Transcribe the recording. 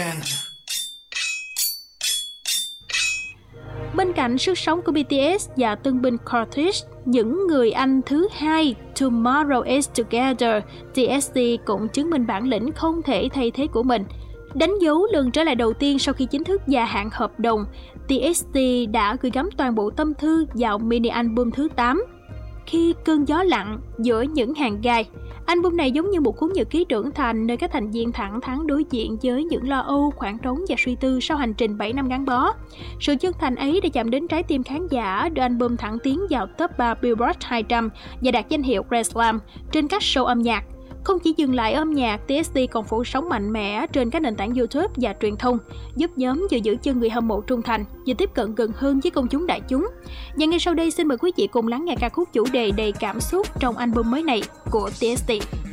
Bên cạnh sức sống của BTS và tân binh Cortez, những người Anh thứ hai Tomorrow Is Together, TXT cũng chứng minh bản lĩnh không thể thay thế của mình. Đánh dấu lần trở lại đầu tiên sau khi chính thức gia hạn hợp đồng, TXT đã gửi gắm toàn bộ tâm thư vào mini album thứ 8. Khi cơn gió lặng giữa những hàng gai, album này giống như một cuốn nhật ký trưởng thành nơi các thành viên thẳng thắn đối diện với những lo âu, khoảng trống và suy tư sau hành trình 7 năm gắn bó. Sự chân thành ấy đã chạm đến trái tim khán giả, đưa album thẳng tiến vào top 3 Billboard 200 và đạt danh hiệu Grand Slam trên các show âm nhạc. Không chỉ dừng lại ở âm nhạc, TXT còn phủ sóng mạnh mẽ trên các nền tảng YouTube và truyền thông, giúp nhóm vừa giữ chân người hâm mộ trung thành, vừa tiếp cận gần hơn với công chúng đại chúng. Và ngay sau đây xin mời quý vị cùng lắng nghe ca khúc chủ đề đầy cảm xúc trong album mới này của TXT.